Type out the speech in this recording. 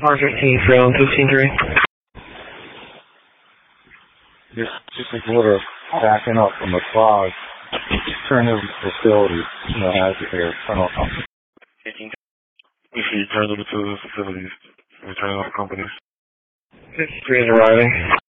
R15 for Allen 15-3. Just as water backing up from the cloud, turn over the facility, has it there, turn off. We see turn over to the facilities. We turn off companies. 53 is arriving.